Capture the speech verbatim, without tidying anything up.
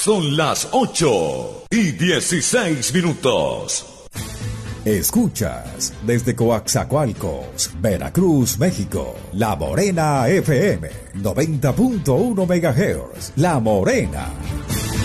Son las ocho y dieciséis minutos. Escuchas desde Coaxacualcos, Veracruz, México, La Morena F M, noventa punto uno megahertz. La Morena.